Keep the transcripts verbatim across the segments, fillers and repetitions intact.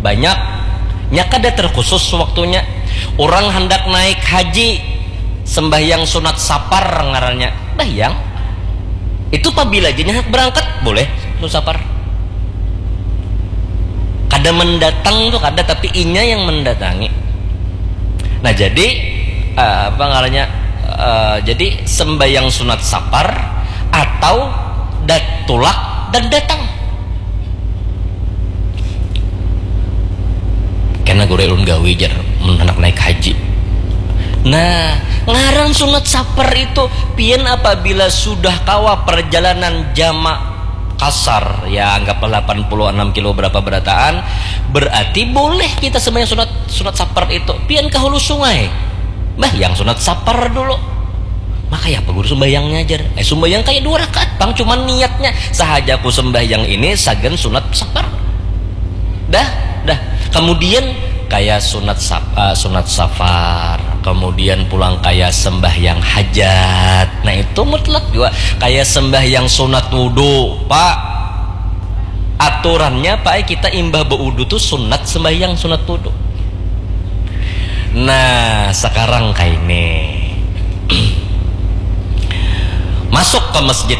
banyak nya kada terkhusus waktunya. Orang hendak naik haji sembahyang sunat sapar ngarannya bayang itu apabila jenah berangkat boleh sunat sapar. Kada mendatang tuh kada, tapi inya yang mendatangi. Nah jadi uh, apa ngarannya uh, jadi sembahyang sunat sapar atau datulak dan datang. Karena gue ulun gawe jar menak naik haji. Nah ngaran sunat sapar itu pian apabila sudah kawa perjalanan jamak kasar ya anggaplah delapan puluh enam kilo berapa berataan, berarti boleh kita semuanya sunat sunat sapar itu pian ke hulu sungai bah yang sunat sapar dulu. Maka ya apa guru sembahyangnya ajar eh sembahyang kayak dua rakaat bang, cuman niatnya sahaja aku sembahyang ini sagan sunat sapar dah dah. Kemudian kayak sunat sap, uh, sunat safar, kemudian pulang kayak sembahyang hajat. Nah itu mutlak juga kayak sembahyang sunat wudu pak. Aturannya pak kita imbah berwudu tuh sunat sembahyang sunat wudu. Nah sekarang kayak ini masuk ke masjid,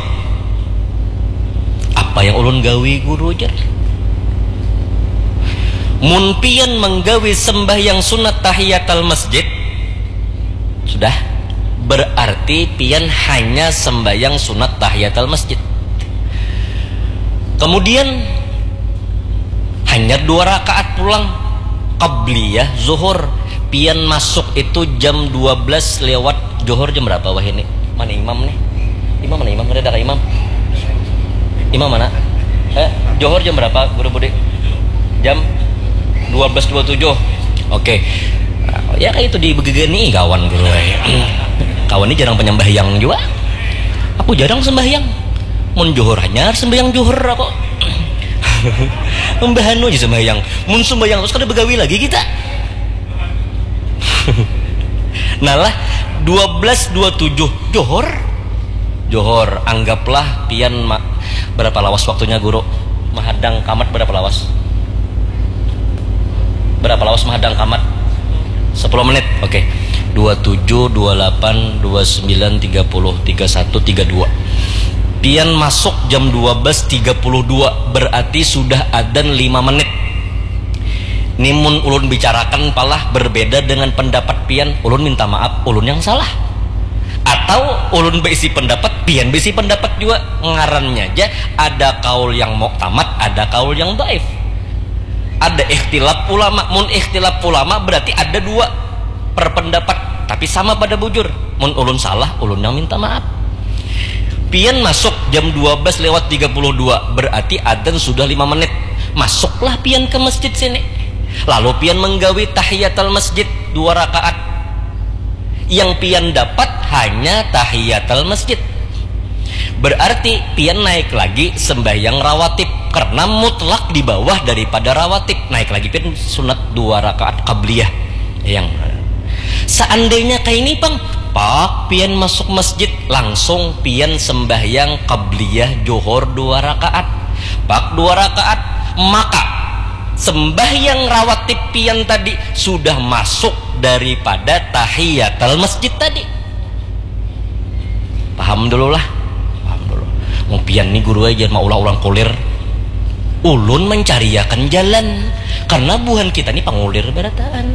apa yang ulun gawi guru jar mun pian menggawi sembahyang sunat tahiyatul masjid sudah berarti pian hanya sembahyang sunat tahiyatul masjid. Kemudian hanya dua rakaat pulang qabliyah zuhur, pian masuk itu jam dua belas lewat zuhur jam berapa wah ini? Mana imam nih? Imam mana imam? Ada imam? Imam mana? Eh, zuhur jam berapa guru Budi? Jam dua belas dua puluh tujuh. Oke. Ya kayak itu di begini kawan guru. Kawan ini jarang penyembahyang juga. Aku jarang sembahyang. Mun zuhur hanya sembahyang zuhur kok. Membahanu aja sembahyang. Mun sembahyang terus kada begawi lagi kita. Nah lah dua belas dua puluh tujuh zuhur. Zuhur anggaplah pian ma, berapa lawas waktunya guru? Mahadang kamat berapa lawas? Berapa lawas menghadang kamat? sepuluh menit. Oke. Okay. dua puluh tujuh, dua puluh delapan, dua puluh sembilan, tiga puluh, tiga puluh satu, tiga puluh dua. Pian masuk jam dua belas tiga puluh dua berarti sudah adzan lima menit. Nimun ulun bicarakan palah berbeda dengan pendapat pian, ulun minta maaf, ulun yang salah. Atau ulun berisi pendapat, pian berisi pendapat juga ngarannya aja ada kaul yang muktamad, ada kaul yang dhaif. Ada ikhtilaf ulama, mun ikhtilaf ulama berarti ada dua perpendapat tapi sama pada bujur. Mun ulun salah, ulun yang minta maaf. Pian masuk jam dua belas lewat tiga puluh dua berarti adzan sudah lima menit. Masuklah pian ke masjid sini. Lalu pian menggawi tahiyatul masjid dua rakaat. Yang pian dapat hanya tahiyatul masjid. Berarti pian naik lagi sembahyang rawatib karena mutlak di bawah daripada rawatib. Naik lagi pian sunat dua rakaat qabliyah. Yang seandainya kayak ini pang pak pian masuk masjid langsung pian sembahyang qabliyah zuhur dua rakaat. Pak dua rakaat maka sembahyang rawatib pian tadi sudah masuk daripada tahiyatul masjid tadi. Paham dulu lah. Mau pian nih guru aja mau ulang-ulang kulir. Ulun mencariakan jalan karena buhan kita nih pangulir berataan.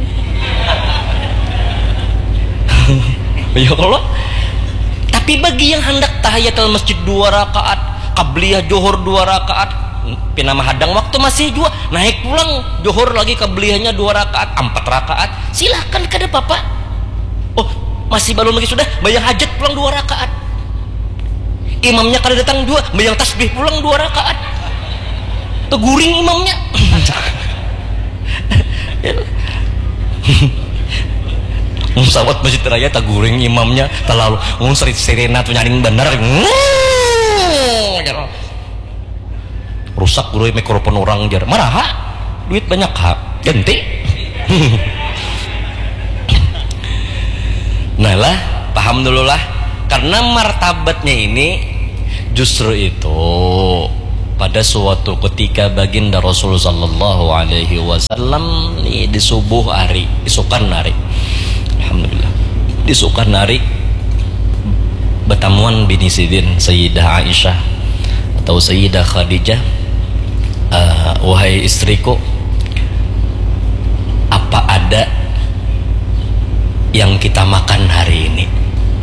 Ya kalau tapi bagi yang hendak tahiyatul masjid dua rakaat, qabliyah zuhur dua rakaat, pinama hadang waktu masih juga naik pulang zuhur lagi qabliyahnya dua rakaat, empat rakaat, silakan kada apa-apa. Oh masih belum lagi sudah bayang hajat pulang dua rakaat. Imamnya kada datang dua, bayang tasbih pulang dua rakaat. Teguring imamnya. Musawat masjid raya teguring imamnya terlalu ngun serit serena tuh nyaring bener. Rusak guru mikrofon orang jar. Maraha duit banyak ha ganti. Nah lah paham dulu lah karena martabatnya ini justru itu pada suatu ketika baginda Rasul sallallahu alaihi wasallam di subuh hari, isukan hari, alhamdulillah, di isukan hari bertamuan bini Sidin Sayyidah Aisyah atau Sayyidah Khadijah. Uh, wahai istriku, apa ada yang kita makan hari ini?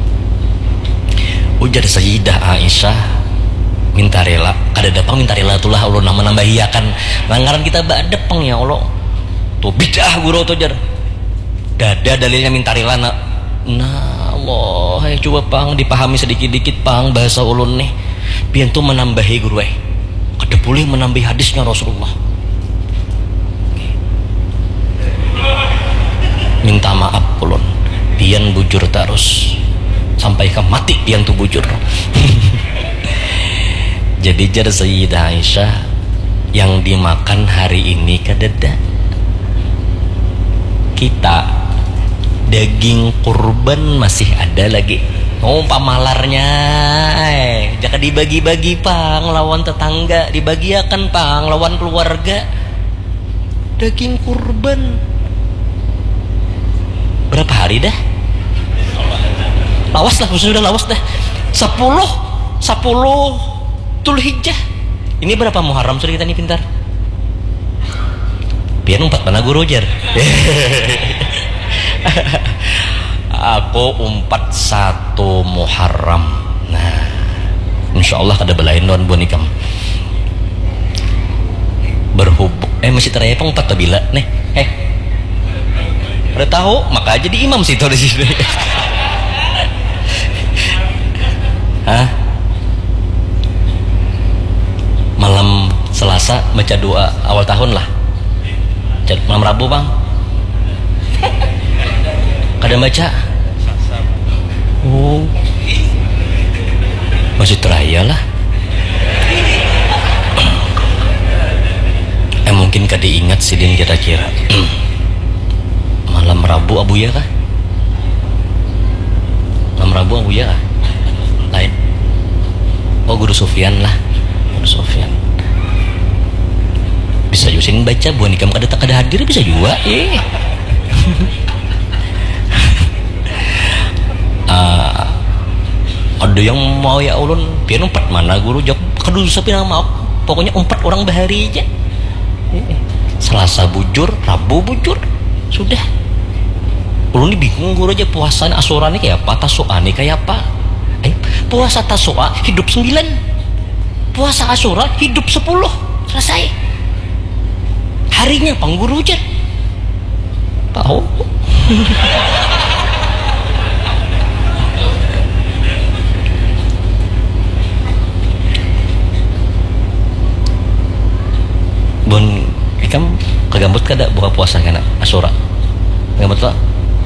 Ujar Sayyidah Aisyah, minta rela, kada dapang minta rela itulah Allah nama nambah hiakan langgaran kita badepeng ya Allah tuh bidah guru tuh jar dada dalilnya minta rela nak. Nah Allah, hai coba pang dipahami sedikit-dikit pang bahasa ulun nih pian tuh menambahi guru eh kada boleh menambahi hadisnya Rasulullah. Minta maaf ulun pian bujur terus sampai ke mati pian tuh bujur. Jadi jar Sayyidah Aisyah, yang dimakan hari ini kadeda kita daging kurban masih ada lagi. Oh pamalarnya eh jangan dibagi-bagi pang lawan tetangga, dibagiakan pang lawan keluarga. Daging kurban berapa hari dah? Lawas lah, sudah lawas dah. Sepuluh sepuluh Dzulhijjah. Ini berapa Muharram sudah kita nih pintar? Pian empat mana guru jar? Aku empat satu Muharram. Nah, insya Allah kada belain lawan buan ikam. Berhubung eh masih teraya pang empat tabila nih. Eh, udah tahu maka jadi imam situ di sini. Hah? Malam Selasa baca doa awal tahun lah. Malam Rabu bang kadang baca. Oh masih teraya lah. Eh mungkin kada ingat sidin kira-kira. Malam Rabu Abu ya kah? Malam Rabu Abu ya kah? Lain. Oh Guru Sufyan lah. Sofyan bisa Yusin baca buan ikam kada tak kada hadir bisa juga eh uh, ada yang mau ya ulun pian empat mana guru jawab kada usah pinang maaf pokoknya empat orang bahari aja. eh, Selasa bujur, Rabu bujur, sudah. Ulun ini bingung guru aja puasa Asyura ini kayak apa, Tasu'a ini kayak apa. Eh, puasa Tasu'a hidup sembilan, puasa Asyura hidup sepuluh, selesai. Harinya pangguru jar tahu. Bon ikam kagambut kada buka puasa kana Asyura kagambut lah.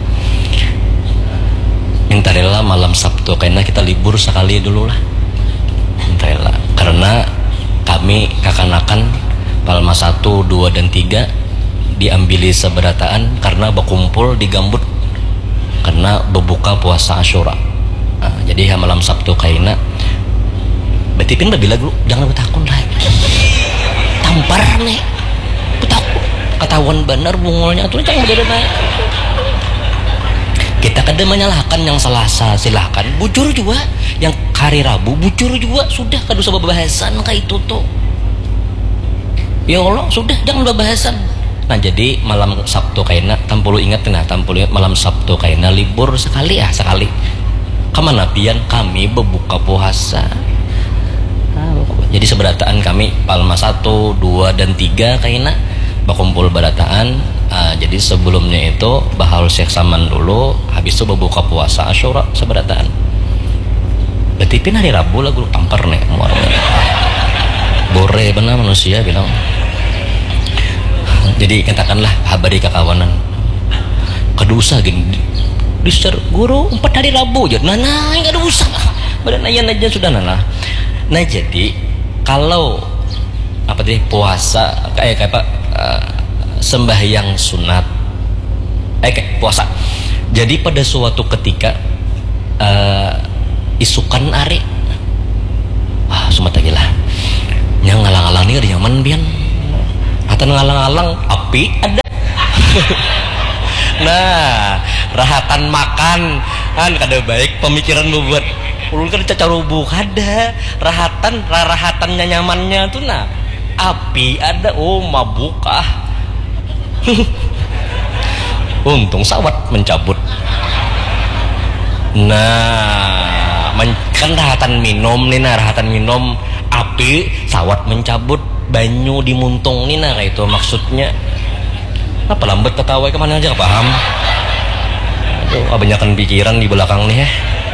Minta rela malam Sabtu karena kita libur sekali dulu lah. Minta rela karena kami kakanakan Palma satu, dua dan tiga diambili seberataan karena berkumpul di gambut karena berbuka puasa Asyura. Nah, jadi malam Sabtu kaina berarti pin bila dulu jangan betakun lah. Tampar nih betakun ketahuan bener bungolnya tuh jangan beda naik. Kita kada menyalahkan yang Selasa silahkan bujur juga, yang hari Rabu bujur juga sudah kada usah bahasan kayak itu tuh. Ya Allah sudah jangan bahasan. Nah jadi malam Sabtu kaina tampulu ingat nah tampulu ingat malam Sabtu kaina libur sekali ya sekali. Kemana pian kami berbuka puasa. Nah, jadi seberataan kami Palma satu, dua dan tiga kaina berkumpul berataan. Uh, jadi sebelumnya itu bahal Syekh Saman dulu, habis itu berbuka puasa Asyura seberataan. Berarti pin hari Rabu lah guru tampar nih muarnya. Bore benar manusia bilang. Jadi katakanlah habari kekawanan. Kedusa gini. Diser guru empat hari Rabu jadi nana enggak ada usah. Badan ayan aja sudah nana. Nah jadi kalau apa tadi puasa kayak kayak apa uh, sembahyang sunat eh kayak puasa. Jadi pada suatu ketika uh, isukan ari ah sumat lagi lah yang ngalang-alang nih ada nyaman bian atan ngalang-alang api ada. Nah rahatan makan kan kada baik pemikiran buat ulun kan cacarubuk ada rahatan rahatannya nyamannya tuh nah api ada oh mabuk ah. Untung sawat mencabut. Nah kan rahatan minum nih nah rahatan minum api sawat mencabut banyu dimuntung nih nah kayak itu maksudnya. Apa lambat ketawa kemana aja paham. Aduh kebanyakan pikiran di belakang nih ya.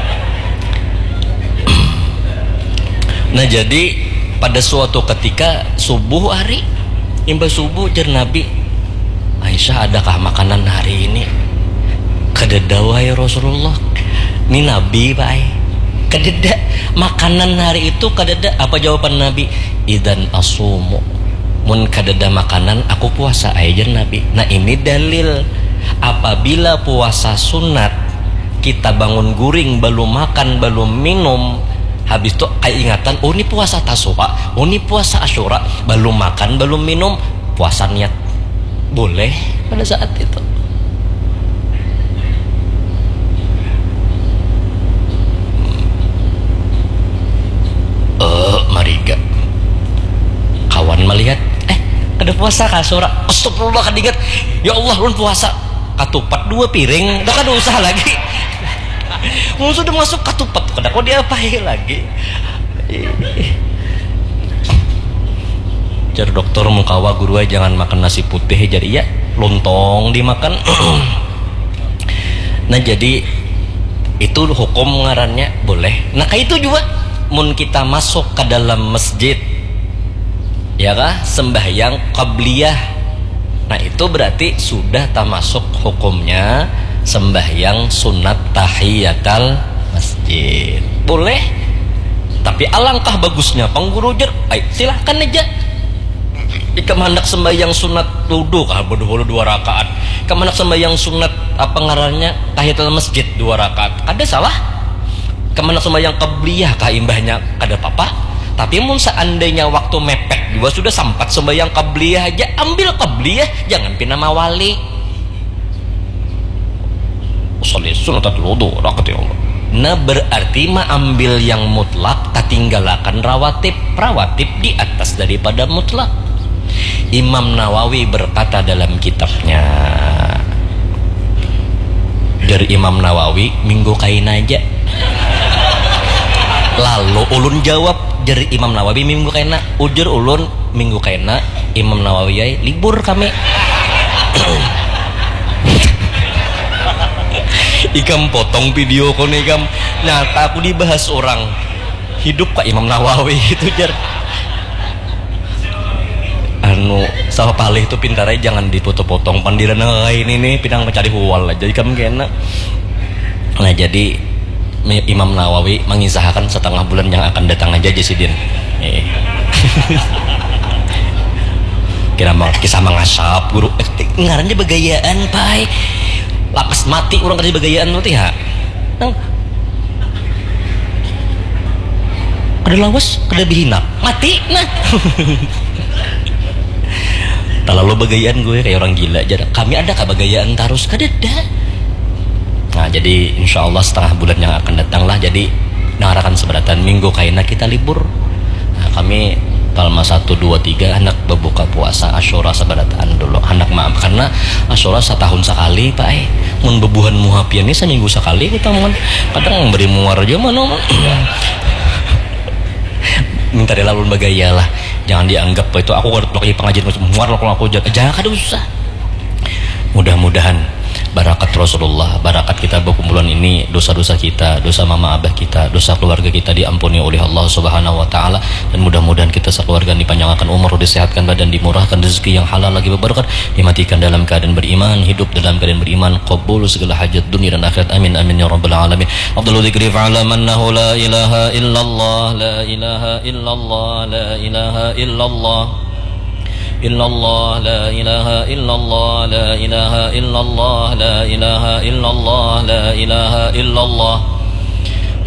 Nah jadi pada suatu ketika subuh hari imbas subuh jar Nabi Aisyah adakah makanan hari ini kededa wahai Rasulullah ini Nabi pak kededa makanan hari itu kededa apa jawaban Nabi idan asumu mun kededa makanan aku puasa aja Nabi. Nah ini dalil apabila puasa sunat kita bangun guring belum makan belum minum habis itu kayak ingatan oh ini puasa tasawuf oh ini puasa asyura belum makan belum minum puasa niat boleh pada saat itu. Eh uh, mariga kawan melihat eh ada puasa kasura astagfirullah kadingat ya Allah lu puasa katupat dua piring udah kan usaha lagi mau sudah masuk katupat kada kok diapain lagi. Jar dokter mukawa guru jangan makan nasi putih jadi ya lontong dimakan. Nah jadi itu hukum ngarannya boleh. Nah kayak itu juga mun kita masuk ke dalam masjid ya kah sembahyang qabliyah nah itu berarti sudah termasuk hukumnya sembahyang sunat tahiyatul masjid boleh. Tapi alangkah bagusnya pengguru jer ay, silahkan aja jika hendak sembahyang sunat wudu kah berdua dua rakaat kamu hendak sembahyang sunat apa ngarannya tahiyatul masjid dua rakaat ada salah kamu hendak sembahyang qabliyah kah imbahnya kada apa-apa. Tapi mun seandainya waktu mepet juga sudah sempat sembahyang qabliyah aja ambil qabliyah jangan pindah mawali sholli sunatul wudu rakaat ya Allah. Nah berarti mah ambil yang mutlak ketinggalakan rawatib rawatib di atas daripada mutlak. Imam Nawawi berkata dalam kitabnya dari Imam Nawawi minggu kain aja lalu ulun jawab dari Imam Nawawi minggu kaina ujur ulun minggu kaina Imam Nawawi ya libur kami. Ikam potong video kon ikam nyata aku dibahas orang hidup Kak Imam Nawawi itu jar anu sama palih itu pintarai jangan dipotong-potong pandiran lain ini pinang mencari huwal aja ikam kena. Nah jadi Imam Nawawi mengisahkan setengah bulan yang akan datang aja Jasidin eh. Kira mau kisah mengasap guru eh, ngarannya begayaan pai lapas mati orang kerja begayaan nanti ha nang ada lawas ada bihina mati nah. Terlalu begayaan gue kayak orang gila jadi kami ada kebegayaan terus kadeda. Nah jadi insya Allah setengah bulan yang akan datang lah jadi narakan seberatan minggu kaina kita libur. Nah, kami Palma satu dua tiga anak berbuka puasa Asyura seberatan dulu anak maaf karena Asyura setahun sekali pak eh mun bebuhan muhapian ini seminggu sekali kita mohon kadang beri muar aja mana minta dia lalu bagaya lah jangan dianggap itu aku harus pakai pengajian macam muar kalau aku jangan kada usah. Mudah-mudahan barakat Rasulullah, barakat kita berkumpulan ini, dosa-dosa kita, dosa mama abah kita, dosa keluarga kita diampuni oleh Allah Subhanahu wa taala dan mudah-mudahan kita sekeluarga dipanjangkan umur, disehatkan badan, dimurahkan rezeki yang halal lagi berberkat, dimatikan dalam keadaan beriman, hidup dalam keadaan beriman, qabul segala hajat dunia dan akhirat. Amin amin ya rabbal alamin. Afdhalul dzikri fa'lam annahu la ilaha illallah, la ilaha illallah, la ilaha illallah. Illallah la ilaha illallah la ilaha illallah la ilaha illallah la ilaha illallah